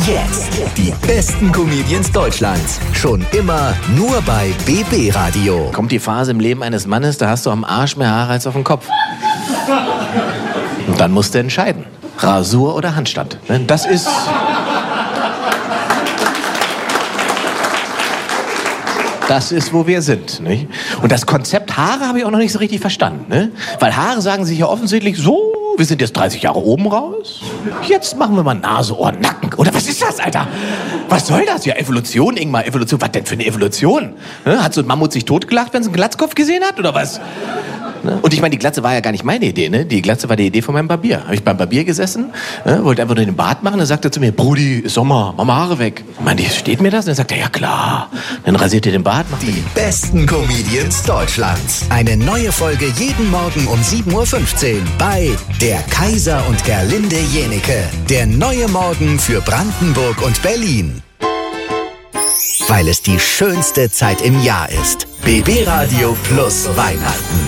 Jetzt. Die besten Comedians Deutschlands. Schon immer nur bei BB Radio. Kommt die Phase im Leben eines Mannes, da hast du am Arsch mehr Haare als auf dem Kopf. Und dann musst du entscheiden. Rasur oder Handstand. Das ist... Das ist, wo wir sind. Nicht? Und das Konzept Haare habe ich auch noch nicht so richtig verstanden. Ne? Weil Haare sagen sich ja offensichtlich so, wir sind jetzt 30 Jahre oben raus. Jetzt machen wir mal Nase, Ohren, Nacken. Oder was ist das, Alter? Was soll das? Ja, Evolution, Ingmar, Evolution. Was denn für eine Evolution? Ne? Hat so ein Mammut sich totgelacht, wenn es einen Glatzkopf gesehen hat, oder was? Und ich meine, die Glatze war ja gar nicht meine Idee, ne? Die Glatze war die Idee von meinem Barbier. Habe ich beim Barbier gesessen, wollte einfach nur den Bart machen, dann sagt er zu mir, Brudi, ist Sommer, mach mal Haare weg. Ich meine, steht mir das? Und dann sagt er, ja klar. Dann rasiert ihr den Bart. Macht die besten Comedians Deutschlands. Eine neue Folge jeden Morgen um 7.15 Uhr bei Der Kaiser und Gerlinde Jenecke. Der neue Morgen für Brandenburg und Berlin. Weil es die schönste Zeit im Jahr ist. BB Radio plus Weihnachten.